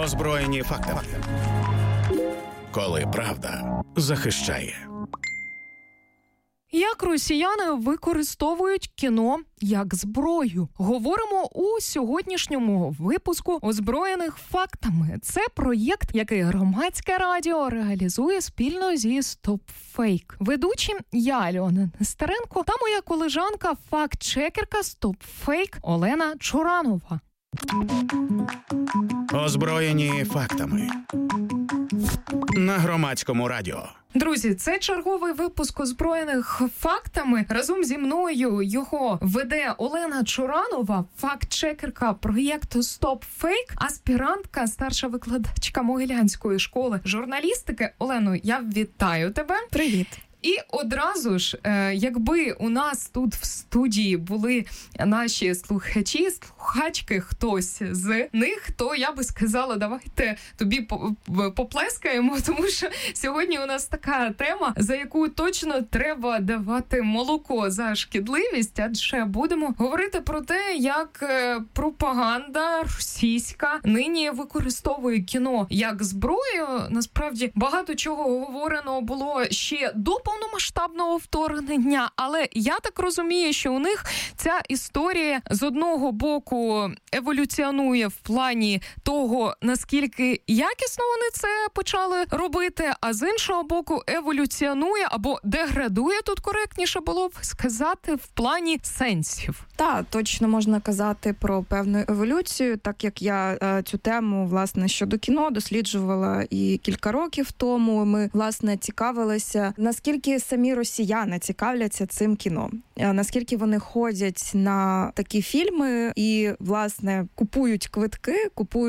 Озброєні фактами. Коли правда захищає. Як росіяни використовують кіно як зброю? Говоримо у сьогоднішньому випуску «Озброєних фактами». Це проєкт, який Громадське радіо реалізує спільно зі Stop Fake. Ведучі я, Альона Нестеренко, та моя колежанка, факт-чекерка Stop Fake Олена Чуранова. Озброєні фактами. На Громадському радіо. Друзі, це черговий випуск «Озброєних фактами». Разом зі мною його веде Олена Чуранова, факт-чекерка проєкту Stop Fake, аспірантка, старша викладачка Могилянської школи журналістики. Олено, я вітаю тебе. Привіт. І одразу ж, якби у нас тут в студії були наші слухачі, слухачки, хтось з них, то я би сказала, давайте тобі поплескаємо, тому що сьогодні у нас така тема, за яку точно треба давати молоко за шкідливість, адже будемо говорити про те, як пропаганда російська нині використовує кіно як зброю. Насправді, багато чого говорено було ще до повномасштабного вторгнення, але я так розумію, що у них ця історія з одного боку еволюціонує в плані того, наскільки якісно вони це почали робити, а з іншого боку еволюціонує або деградує, тут коректніше було б сказати, в плані сенсів. Так, точно можна казати про певну еволюцію, так як я цю тему, власне, щодо кіно досліджувала і кілька років тому. Ми, власне, цікавилися, наскільки самі росіяни цікавляться цим кіно, наскільки вони ходять на такі фільми і, власне, купують квитки,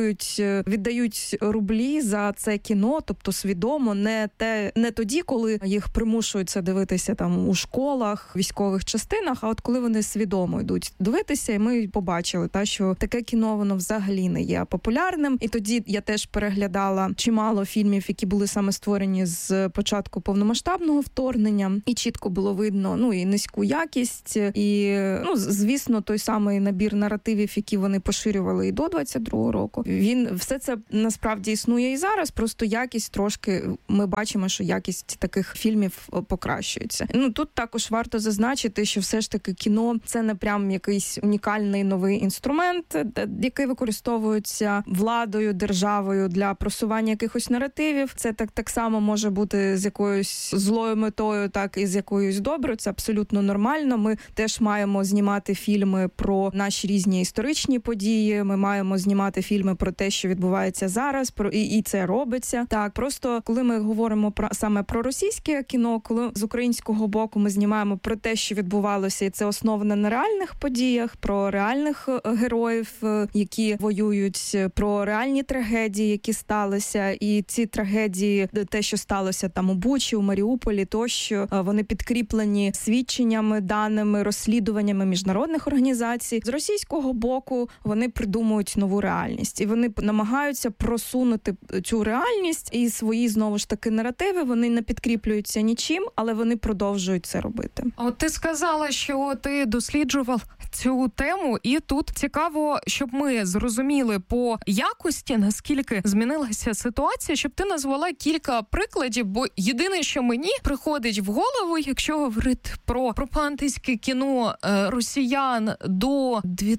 віддають рублі за це кіно, тобто свідомо, не тоді, коли їх примушують це дивитися там у школах, військових частинах, а от коли вони свідомо йдуть дивитися, і ми побачили, що таке кіно, воно взагалі не є популярним. І тоді я теж переглядала чимало фільмів, які були саме створені з початку повномасштабного вторгнення, і чітко було видно, і низьку якість, і, звісно, той самий набір наративів, які вони поширювали і до 22-го року. Все це насправді існує і зараз, просто якість трошки, ми бачимо, що якість таких фільмів покращується. Тут також варто зазначити, що все ж таки кіно – це не прям якийсь унікальний новий інструмент, який використовується владою, державою для просування якихось наративів. Це так само може бути з якоюсь злою метою, так і з якоюсь доброю. Це абсолютно нормально. Ми теж маємо знімати фільми про наші різні історичні події. Ми маємо знімати фільми про те, що відбувається зараз, і це робиться. Так, просто коли ми говоримо саме про російське кіно, коли з українського боку ми знімаємо про те, що відбувалося, і це основано на реальних подіях, про реальних героїв, які воюють, про реальні трагедії, які сталися, і ці трагедії, те, що сталося там у Бучі, у Маріуполі, тощо, вони підкріплені свідченнями, даними, розслідуваннями міжнародних організацій. З російського боку вони придумують нову реальність, і вони намагаються просунути цю реальність, і свої, знову ж таки, наративи, вони не підкріплюються нічим, але вони продовжують це робити. А от ти сказала, що ти досліджував цю тему, і тут цікаво, щоб ми зрозуміли по якості, наскільки змінилася ситуація, щоб ти назвала кілька прикладів, бо єдине, що мені приходить в голову, якщо говорити про пропагандистське кіно росіян до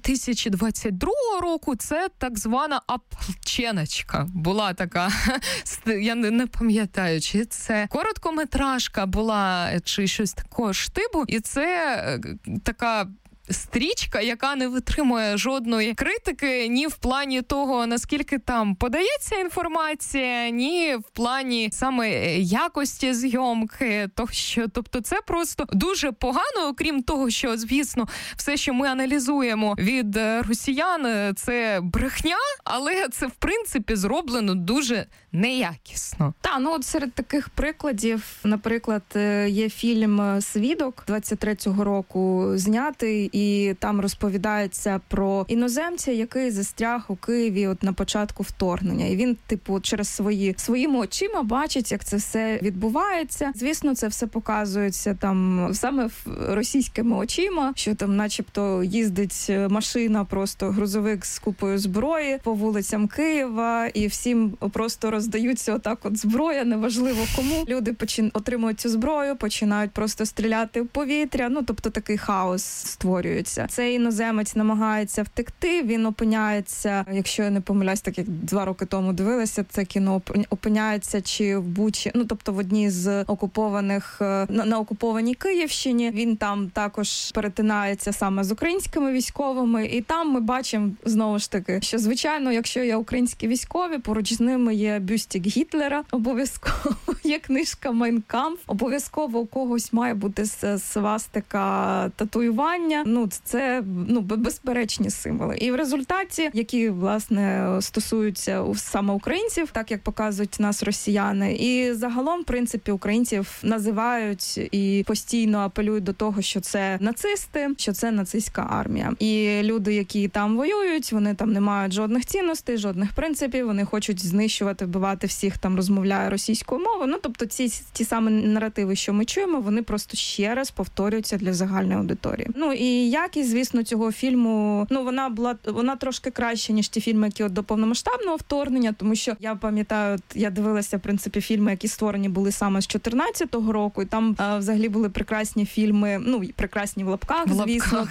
2022 року, це так звана ополченочка. Була така, я не пам'ятаю, чи це короткометражка була, чи щось такого штибу, і це така стрічка, яка не витримує жодної критики ні в плані того, наскільки там подається інформація, ні в плані саме якості зйомки, тощо. Тобто це просто дуже погано, окрім того, що, звісно, все, що ми аналізуємо від росіян, це брехня, але це, в принципі, зроблено дуже неякісно. От серед таких прикладів, наприклад, є фільм «Свідок» 23-го року знятий, і там розповідається про іноземця, який застряг у Києві от на початку вторгнення. І він, типу, через своїми очима бачить, як це все відбувається. Звісно, це все показується там саме російськими очима, що там начебто їздить машина, просто грузовик з купою зброї по вулицям Києва, і всім просто роздаються отак от зброя, неважливо кому. Люди отримують цю зброю, починають просто стріляти в повітря, ну, тобто такий хаос створюється. Цей іноземець намагається втекти, він опиняється, якщо я не помиляюсь, так як 2 роки тому дивилася це кіно, опиняється чи в Бучі, ну, тобто в одній з окупованих, на окупованій Київщині. Він там також перетинається саме з українськими військовими, і там ми бачимо, знову ж таки, що, звичайно, якщо є українські військові, поруч з ними є бюстик Гітлера, обов'язково є книжка «Майн кампф», обов'язково у когось має бути свастика, татуювання. Ну, це безперечні символи. І в результаті, які, власне, стосуються саме українців, так як показують нас росіяни, і загалом, в принципі, українців називають і постійно апелюють до того, що це нацисти, що це нацистська армія. І люди, які там воюють, вони там не мають жодних цінностей, жодних принципів, вони хочуть знищувати, вбивати всіх, там розмовляє російською мовою. Ну, тобто ті самі наративи, що ми чуємо, вони просто ще раз повторюються для загальної аудиторії. Ну, і якість, звісно, цього фільму, ну, вона трошки краще, ніж ті фільми, які от до повномасштабного вторгнення, тому що я пам'ятаю, я дивилася, в принципі, фільми, які створені були саме з 14-го року, і там взагалі були прекрасні фільми, ну, прекрасні в лапках, звісно,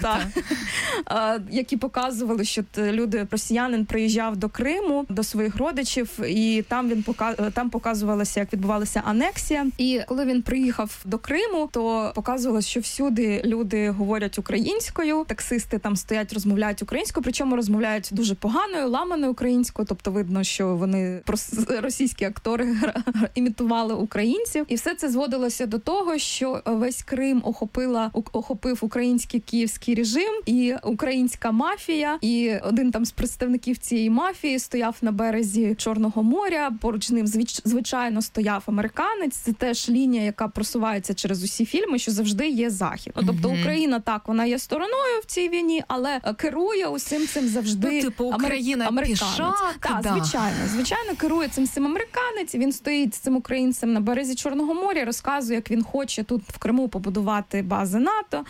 які показували, що росіянин приїжджав до Криму, до своїх родичів, і там показувалося, як відбувалася анексія. І коли він приїхав до Криму, то показувалося, що всюди люди говорять українською, таксисти там стоять, розмовляють українською, причому розмовляють дуже поганою, ламаною українською, тобто видно, що вони російські актори імітували українців. І все це зводилося до того, що весь Крим охопив український київський режим і українська мафія, і один там з представників цієї мафії стояв на березі Чорного моря, поруч з ним, звичайно, стояв американець. Це теж лінія, яка просувається через усі фільми, що завжди є Захід. Тобто Україна, так, вона є стороною в цій війні, але керує усім цим завжди Україна пішак. Так, звичайно, керує цим всім американець. Він стоїть з цим українцем на березі Чорного моря, розказує, як він хоче тут в Криму побудувати бази НАТО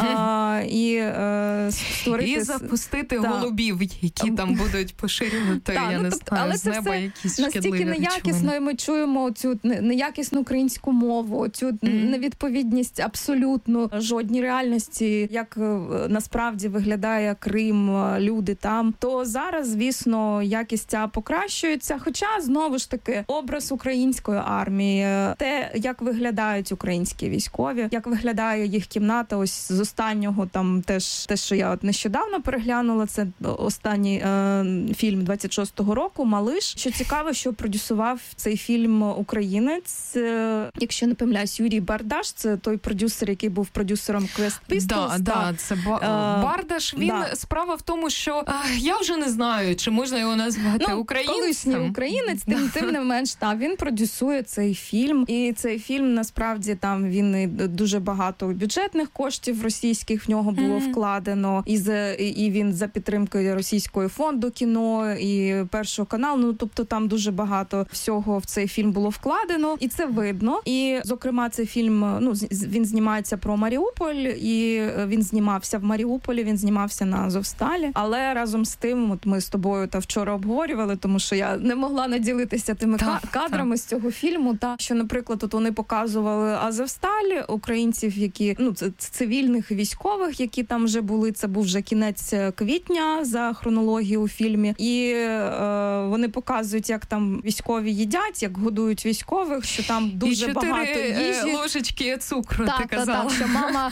і створити... І запустити голубів, які там будуть поширювати, я не знаю, з неба якісь шкідливі настільки неякісно, і ми чуємо цю неякісну українську мову, цю невідповідність абсолютно жодній реальності, як насправді виглядає Крим, люди там, то зараз, звісно, якість ця покращується, хоча, знову ж таки, образ української армії, те, як виглядають українські військові, як виглядає їх кімната, ось з останнього, там теж те, що я от нещодавно переглянула, це останній фільм 26-го року «Малиш». Що цікаво, що продюсував цей фільм українець, якщо не помиляюсь, Юрій Бардаш, це той продюсер, який був продюсером Quest Pistols. Це Бардаш. Він, справа в тому, що я вже не знаю, чи можна його назвати українцем. Колишній українець, тим не менш, він продюсує цей фільм. І цей фільм, насправді, там він дуже багато бюджетних коштів російських в нього було вкладено. І він за підтримкою російського фонду кіно і Першого каналу. Ну, тобто там дуже багато всього в цей фільм було вкладено. І це видно. І, зокрема, цей фільм, він знімається про Маріуполь, і він знімався в Маріуполі, він знімався на Азовсталі. Але разом з тим, от ми з тобою вчора обговорювали, тому що я не могла наділитися тими кадрами з цього фільму, що, наприклад, тут вони показували Азовсталь, українців, які, цивільних військових, які там вже були, це був вже кінець квітня за хронологією у фільмі, і вони показують, як там військові їдять, як годують військових, що там дуже багато їжі. 4 ложечки цукру, ти казала. Що мама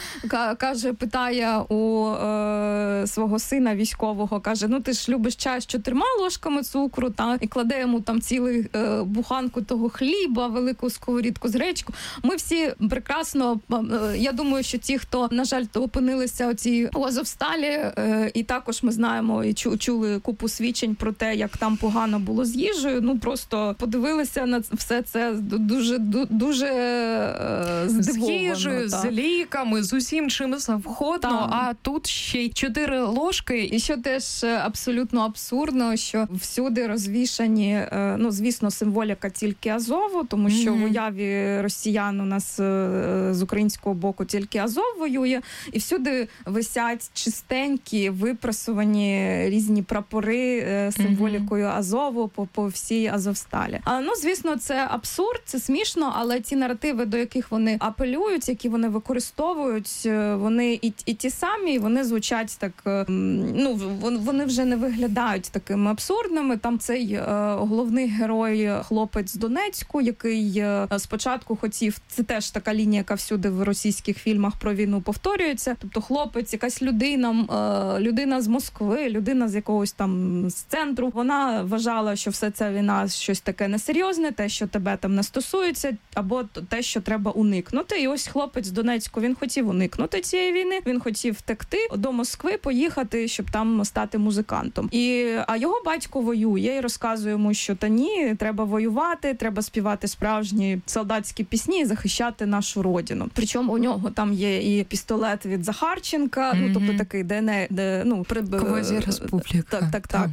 питає у свого сина військового, каже, ти ж любиш чай з 4 ложками цукру, і кладе йому там цілу буханку того хліба, велику сковорідку з гречкою. Ми всі прекрасно, я думаю, що ті, хто, на жаль, опинилися у Азовсталі, і також ми знаємо і чули купу свідчень про те, як там погано було з їжею, просто подивилися на все це дуже здивовано. З їжею, з ліками, з усім чим завгодно. смачно, а тут ще й 4 ложки. І що теж абсолютно абсурдно, що всюди розвішані, звісно, символіка тільки Азову, тому що в уяві росіян у нас з українського боку тільки Азов воює, і всюди висять чистенькі, випрасувані різні прапори символікою Азову по всій Азовсталі. Звісно, це абсурд, це смішно, але ті наративи, до яких вони апелюють, які вони використовують, вони і ті самі, вони звучать так, вони вже не виглядають такими абсурдними. Там цей головний герой, хлопець з Донецьку, який спочатку хотів, це теж така лінія, яка всюди в російських фільмах про війну повторюється. Тобто хлопець, якась людина з Москви, людина з якогось там з центру, вона вважала, що все це війна щось таке несерйозне, те, що тебе там не стосується, або те, що треба уникнути. І ось хлопець з Донецьку, він хотів уникнути цієї війни, він хотів втекти до Москви, поїхати, щоб там стати музикантом. А його батько воює і розказує йому, що та ні, треба воювати, треба співати справжні солдатські пісні і захищати нашу родину. Причому у нього там є і пістолет від Захарченка, тобто такий квазі-республіка. Так.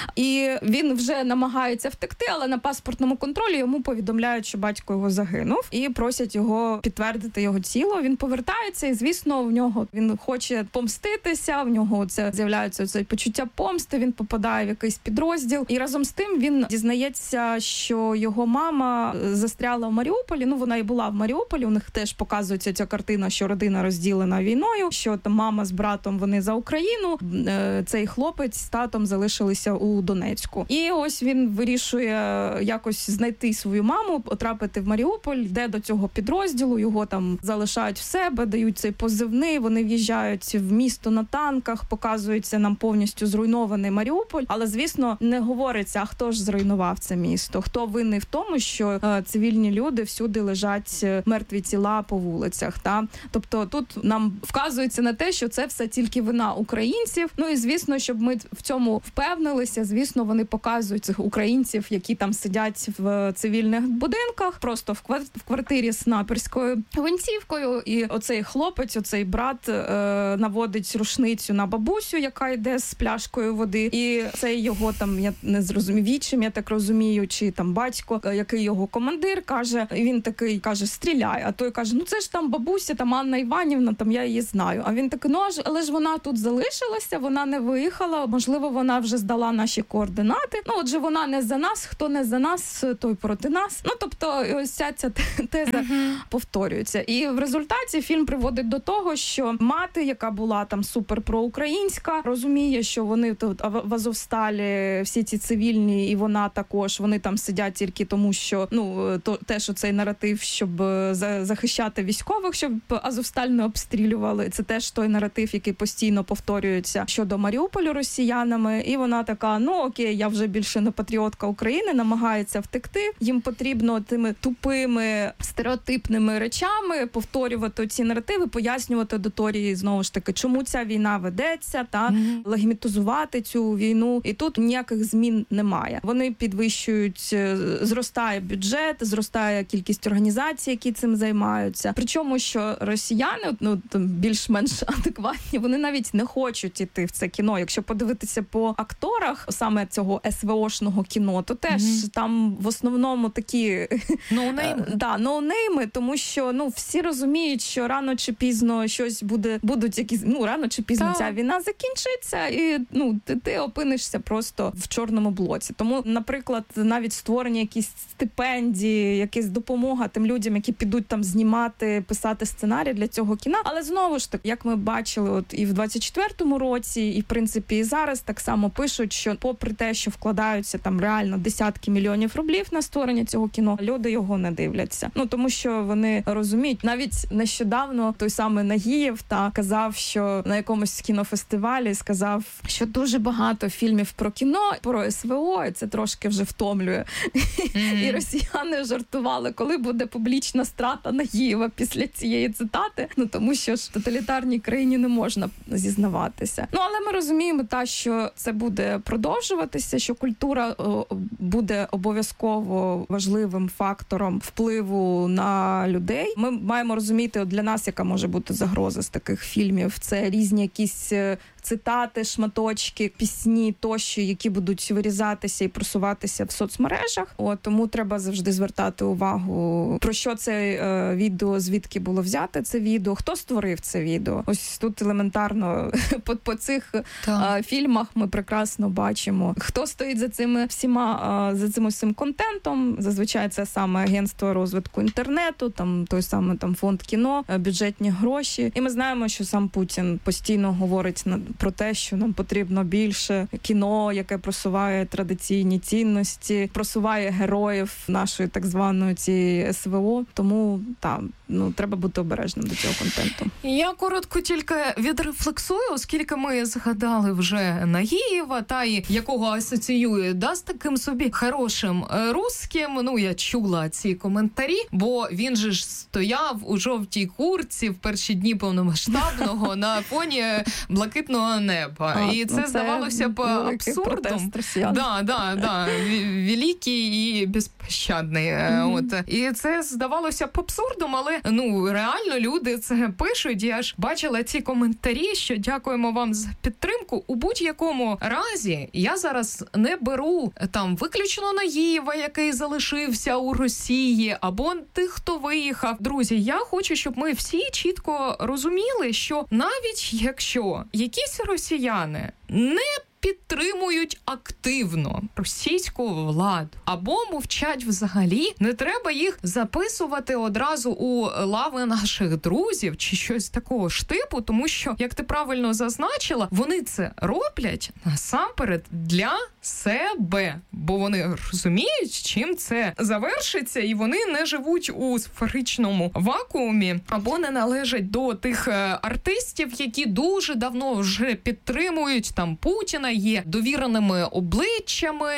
І він вже намагається втекти, але на паспортному контролі йому повідомляють, що батько його загинув, і просять його підтвердити його тіло. Він повертається, і, звісно, в нього він хоче помститися, в нього з'являється це почуття помсти, він попадає в якийсь підрозділ. І разом з тим він дізнається, що його мама застряла в Маріуполі. Вона і була в Маріуполі, у них теж показується ця картина, що родина розділена війною, що там мама з братом, вони за Україну, цей хлопець з татом залишилися у Донецьку. І ось він вирішує якось знайти свою маму, потрапити в Маріуполь, йде до цього підрозділу, його там залишають в себе, дають цей позивний, вони в'їжджають в місто на танках, показується нам повністю зруйнований Маріуполь, але, звісно, не говориться, а хто ж зруйнував це місто, хто винний в тому, що цивільні люди всюди лежать мертві тіла по вулицях. Тобто тут нам вказується на те, що це все тільки вина українців. І, звісно, щоб ми в цьому впевнилися, звісно, вони показують цих українців, які там сидять в цивільних будинках, просто в квартирі з снайперською гвинтівкою, і оцей хлопець, оцей брат наводить рушницю на бабусю, яка йде з пляшкою води, і цей його там, я не зрозумів, вічим, я так розумію, чи там батько, який його командир, каже, він такий каже, стріляй, а той каже, це ж там бабуся, там Анна Іванівна, там я її знаю. А він такий, але ж вона тут залишилася, вона не виїхала, можливо, вона вже здала наші координати. Отже, вона не за нас, хто не за нас, той проти нас. Тобто, ось ця теза повторюється. І в результаті фільм приводить до того, що мати, яка була там супер проукраїнська, розуміє, що вони тут в Азовсталі, всі ці цивільні, і вона також, вони там сидять тільки тому, що, теж оцей наратив, щоб захищати військових, щоб Азовсталь не обстрілювали. Це теж той наратив, який постійно повторюється щодо Маріуполю росіянами. І вона така, окей, я вже більше не патріотка України, намагається втекти. Їм потрібно тими тупими, стереотипними речами повторювати ці наративи, пояснювати аудиторії, знову ж таки, чому ця війна ведеться, легітимізувати цю війну. І тут ніяких змін немає. Вони підвищують, зростає бюджет, зростає кількість організацій, які цим займаються. Причому, що росіяни, більш-менш адекватні, вони навіть не хочуть іти в це кіно. Якщо подивитися по акторах, саме цього СВОшного кіно, то теж там в основному такі ноунейми, тому що всі розуміють, що рано чи пізно щось будуть якісь, рано чи пізно ця війна закінчиться, і ти опинишся просто в чорному блоці. Тому, наприклад, навіть створення якісь стипендії, якась допомога тим людям, які підуть там знімати, писати сценарій для цього кіна. Але знову ж таки, як ми бачили, і в 24-му році, і в принципі і зараз так само пишуть, що попри те, що вкладаються там реально десятки мільйонів рублів на створення цього кіно, люди його не дивляться. Тому що вони розуміють, навіть нещодавно той самий Нагієв казав, що на якомусь кінофестивалі сказав, що дуже багато фільмів про кіно, про СВО, і це трошки вже втомлює. І росіяни жартували, коли буде публічна страта Нагієва після цієї цитати, тому що ж в тоталітарній країні не можна зізнаватися. Але ми розуміємо, що це буде продовжуватися, що культура буде обов'язково важливим фактором впливу на людей. Ми маємо розуміти, для нас, яка може бути загроза з таких фільмів. Це різні якісь цитати, шматочки, пісні тощо, які будуть вирізатися і просуватися в соцмережах. Тому треба завжди звертати увагу, про що це відео, звідки було взяте це відео, хто створив це відео. Ось тут елементарно по цих фільмах ми прекрасно бачимо, хто стоїть за цими всіма, за цим усім контентом. Зазвичай це саме агентство розвитку інтернету, там той самий фонд кіно, бюджетні гроші. І ми знаємо, що сам Путін постійно говорить про те, що нам потрібно більше кіно, яке просуває традиційні цінності, просуває героїв нашої так званої цієї СВО. Тому треба бути обережним до цього контенту. Я коротко тільки відрефлексую, оскільки ми згадали вже Нагієва, якого асоціює з таким собі хорошим русским. Я чула ці коментарі, бо він же ж стояв у жовтій куртці в перші дні повномасштабного на фоні блакитного неба. І це здавалося б абсурдом. Великий і безпощадний. І це здавалося б абсурдом, але реально люди це пишуть. Я ж бачила ці коментарі, що дякуємо вам за підтримку. У будь-якому разі я зараз не беру виключно Нагієва, який залишився у Росії, або тих, хто виїхав. Друзі, я хочу, щоб ми всі чітко розуміли, що навіть якщо якісь росіяни не підтримують активно російську владу або мовчать взагалі, не треба їх записувати одразу у лави наших друзів чи щось такого ж типу, тому що, як ти правильно зазначила, вони це роблять насамперед для себе, бо вони розуміють, чим це завершиться, і вони не живуть у сферичному вакуумі або не належать до тих артистів, які дуже давно вже підтримують Путіна, є довіреними обличчями,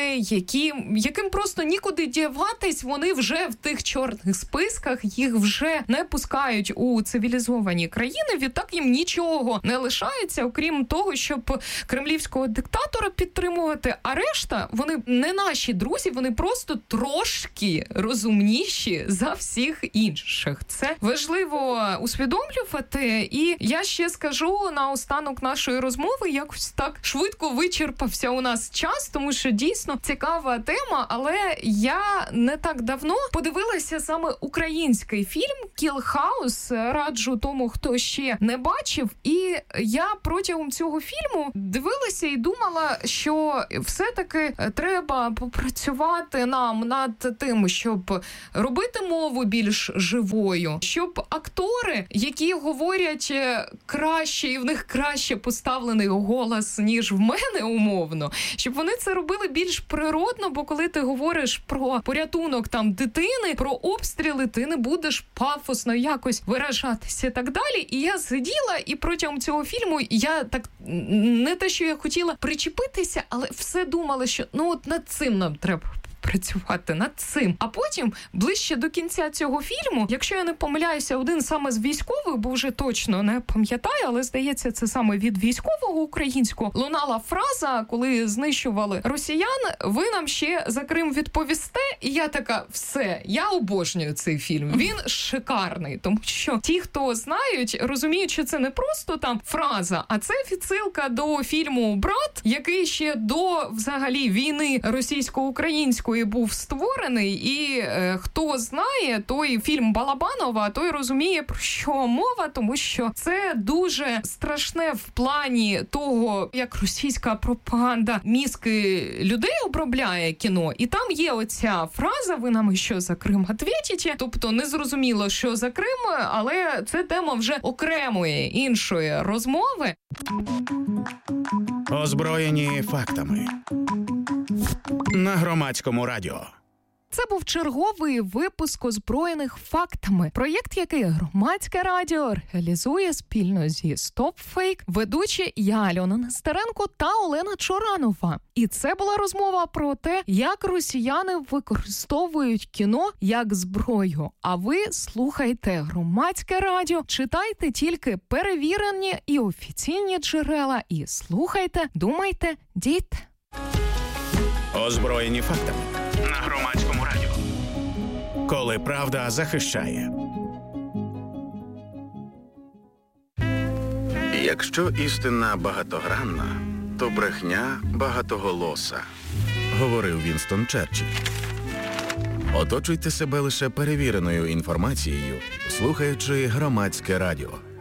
яким просто нікуди діватись, вони вже в тих чорних списках, їх вже не пускають у цивілізовані країни, відтак їм нічого не лишається, окрім того, щоб кремлівського диктатора підтримувати, а решта, вони не наші друзі, вони просто трошки розумніші за всіх інших. Це важливо усвідомлювати, і я ще скажу наостанок нашої розмови, якось так швидко вичерпався у нас час, тому що дійсно цікава тема, але я не так давно подивилася саме український фільм «Kill House», раджу тому, хто ще не бачив, і я протягом цього фільму дивилася і думала, що все-таки треба попрацювати нам над тим, щоб робити мову більш живою, щоб актори, які говорять краще і в них краще поставлений голос, ніж в мене умовно, щоб вони це робили більш природно, бо коли ти говориш про порятунок дитини, про обстріли, ти не будеш пафосно якось виражатися і так далі. І я сиділа, і протягом цього фільму я так, не те, що я хотіла причепитися, але все думала, що над цим нам треба працювати, над цим. А потім, ближче до кінця цього фільму, якщо я не помиляюся, один саме з військових, бо вже точно не пам'ятаю, але здається, це саме від військового українського, лунала фраза, коли знищували росіян: ви нам ще за Крим відповісте. І я така, все, я обожнюю цей фільм. Він шикарний, тому що ті, хто знають, розуміють, що це не просто фраза, а це відсилка до фільму «Брат», який ще до, взагалі, війни російсько-української був створений, і хто знає, той фільм Балабанова, той розуміє, про що мова, тому що це дуже страшне в плані того, як російська пропаганда мізки людей обробляє кіно. І там є оця фраза: ви нам що за Крим ответите? Тобто не зрозуміло, що за Крим, але це тема вже окремої, іншої розмови. Озброєні фактами. На Громадському радіо. Це був черговий випуск «Озброєних фактами», проєкт, який Громадське радіо реалізує спільно зі StopFake, ведучі я, Альона Нестеренко та Олена Чоранова. І це була розмова про те, як росіяни використовують кіно як зброю. А ви слухайте Громадське радіо, читайте тільки перевірені і офіційні джерела і слухайте, думайте, дійте. Озброєні фактами. На Громадському радіо. Коли правда захищає. Якщо істина багатогранна, то брехня багатоголоса, говорив Вінстон Черчилль. Оточуйте себе лише перевіреною інформацією, слухаючи Громадське радіо.